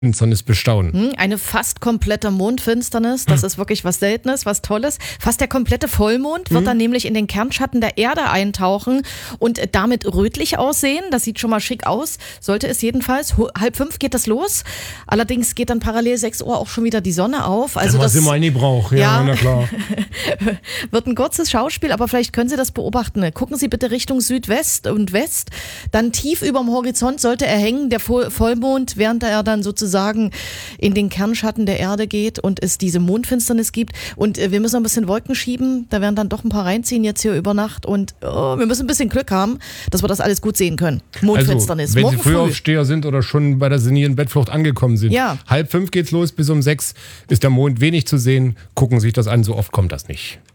Mondfinsternis bestaunen. Eine fast komplette Mondfinsternis, das ist wirklich was Seltenes, was Tolles. Fast der komplette Vollmond wird dann nämlich in den Kernschatten der Erde eintauchen und damit rötlich aussehen. Das sieht schon mal schick aus, sollte es jedenfalls. 4:30 geht das los. Allerdings geht dann parallel 6 Uhr auch schon wieder die Sonne auf. Also was immer nie braucht, ja, na klar. Wird ein kurzes Schauspiel, aber vielleicht können Sie das beobachten. Gucken Sie bitte Richtung Südwest und West. Dann tief über dem Horizont sollte er hängen, der Vollmond, während er dann sozusagen in den Kernschatten der Erde geht und es diese Mondfinsternis gibt. Und wir müssen ein bisschen Wolken schieben. Da werden dann doch ein paar reinziehen jetzt hier über Nacht. Und wir müssen ein bisschen Glück haben, dass wir das alles gut sehen können. Mondfinsternis. Also, wenn morgen Sie Frühaufsteher sind oder schon bei der senilen Bettflucht angekommen sind. Ja. 4:30 geht's los, bis um 6 ist der Mond wenig zu sehen. Gucken Sie sich das an, so oft kommt das nicht.